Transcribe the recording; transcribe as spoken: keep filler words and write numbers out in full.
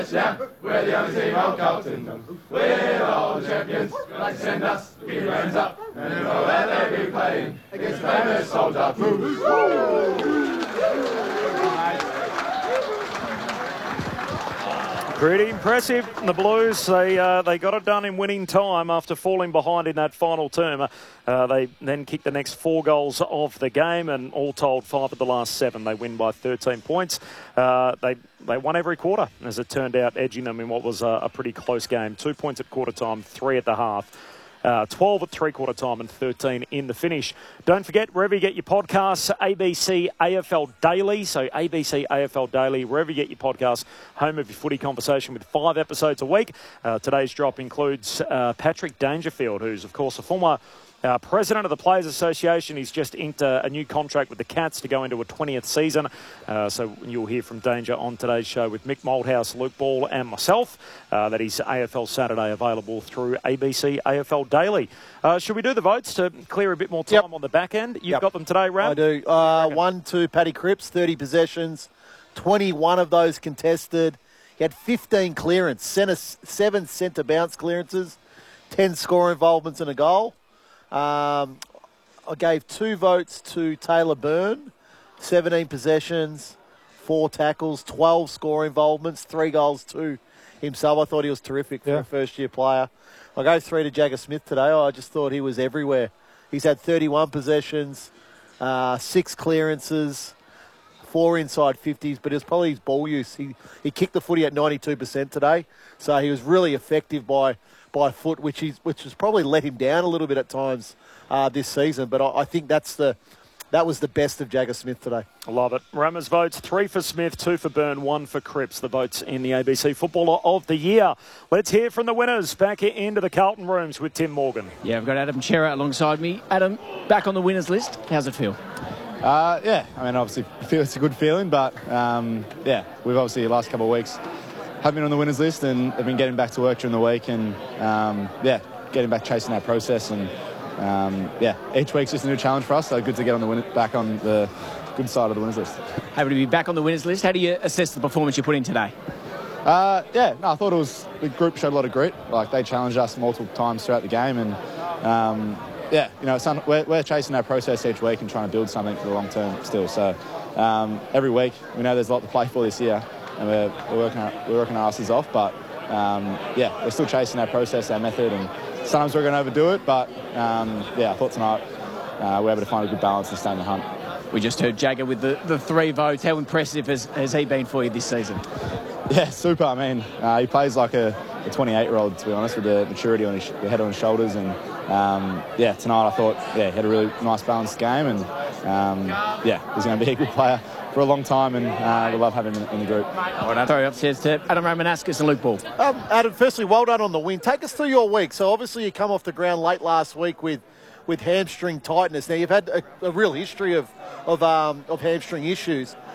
Yeah, we're the only team of Carlton. We're all the champions. Like to send us, keep your hands up. And you know that they'll be playing against the famous Soldier Blues. Pretty impressive. The Blues, they uh, they got it done in winning time after falling behind in that final term. Uh, they then kicked the next four goals of the game, and all told, five of the last seven. They win by thirteen points. Uh, they they won every quarter, as it turned out, edging them in what was a, a pretty close game. Two points at quarter time, three at the half. Uh, twelve at three-quarter time and thirteen in the finish. Don't forget, wherever you get your podcasts, A B C A F L Daily. So A B C A F L Daily, wherever you get your podcasts, home of your footy conversation with five episodes a week. Uh, today's drop includes uh, Patrick Dangerfield, who's, of course, a former Uh, president of the Players Association. He's just inked a, a new contract with the Cats to go into a twentieth season. Uh, so you'll hear from Danger on today's show with Mick Malthouse, Luke Ball and myself. Uh, that is A F L Saturday, available through A B C A F L Daily. Uh, should we do the votes to clear a bit more time yep. on the back end? You've yep. got them today, Ram? I do. Uh, one, two, Paddy Cripps, thirty possessions, twenty-one of those contested. He had fifteen clearance, center, seven centre bounce clearances, ten score involvements and a goal. Um, I gave two votes to Taylor Byrne, seventeen possessions, four tackles, twelve score involvements, three goals to himself. I thought he was terrific for yeah. a first-year player. I gave three to Jagger Smith today. I just thought he was everywhere. He's had thirty-one possessions, uh, six clearances, four inside fifties, but it was probably his ball use. He, he kicked the footy at ninety-two percent today, so he was really effective by... by foot, which is which has probably let him down a little bit at times uh, this season. But I, I think that's the that was the best of Jagger Smith today. I love it. Rammer's votes, three for Smith, two for Byrne, one for Cripps. The votes in the A B C Footballer of the Year. Let's hear from the winners. Back into the Carlton rooms with Tim Morgan. Yeah, I've got Adam Chera alongside me. Adam, back on the winners list. How's it feel? Uh, yeah, I mean, obviously, I feel it's a good feeling, but um, yeah, we've obviously the last couple of weeks have been on the winners list and have been getting back to work during the week and, um, yeah, getting back chasing that process. And, um, yeah, each week's just a new challenge for us, so good to get on the win- back on the good side of the winners list. Happy to be back on the winners list. How do you assess the performance you put in today? Uh, yeah, no, I thought it was, the group showed a lot of grit. Like, they challenged us multiple times throughout the game and, um, yeah, you know, some, we're, we're chasing that process each week and trying to build something for the long term still. So um, every week, we know there's a lot to play for this year. And we're, we're, working our, we're working our asses off, but um, yeah, we're still chasing our process, our method, and sometimes we're going to overdo it, but um, yeah, I thought tonight uh, we were able to find a good balance and stay in the hunt. We just heard Jagger with the, the three votes. How impressive has, has he been for you this season? Yeah, super. I mean, uh, he plays like a twenty-eight-year-old, to be honest, with the maturity on his the head on his shoulders, and um, yeah, tonight I thought yeah, he had a really nice balanced game, and um, yeah, he's going to be a good player for a long time, and uh, we love having him in the group. Well, I'll throw you upstairs to Adam Romanascus and Luke Ball. Um, Adam, firstly, well done on the win. Take us through your week. So obviously you come off the ground late last week with, with hamstring tightness. Now you've had a, a real history of of, um, of hamstring issues.